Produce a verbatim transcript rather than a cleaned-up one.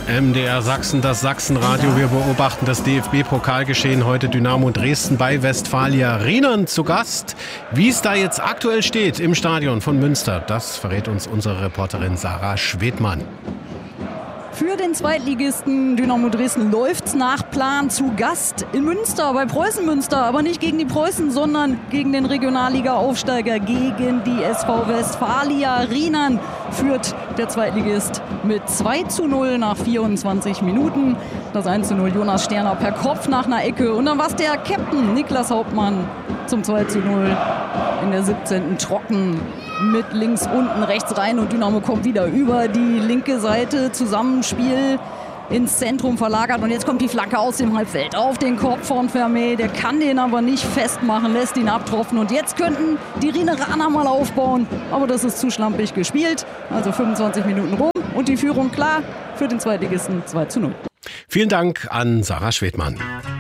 M D R Sachsen, das Sachsenradio. Wir beobachten das D F B-Pokalgeschehen. Heute Dynamo Dresden bei Westfalia Rienern zu Gast. Wie es da jetzt aktuell steht im Stadion von Münster, das verrät uns unsere Reporterin Sarah Schwedmann. Für den Zweitligisten Dynamo Dresden läuft's nach Plan zu Gast in Münster, bei Preußen Münster. Aber nicht gegen die Preußen, sondern gegen den Regionalliga-Aufsteiger, gegen die S V Westfalia Rienern führt der Zweitligist mit zwei zu null nach vierundzwanzig Minuten. Das eins zu null Jonas Sterner per Kopf nach einer Ecke. Und dann war es der Captain Niklas Hauptmann zum zwei zu null in der siebzehnten trocken mit links unten, rechts rein und Dynamo kommt wieder über die linke Seite. Zusammenspiel ins Zentrum verlagert und jetzt kommt die Flanke aus dem Halbfeld auf den Kopf von Vermey. Der kann den aber nicht festmachen, lässt ihn abtropfen und jetzt könnten die Rieneraner mal aufbauen, aber das ist zu schlampig gespielt. Also fünfundzwanzig Minuten rum und die Führung klar für den Zweitligisten zwei zu null. Vielen Dank an Sarah Schwedmann.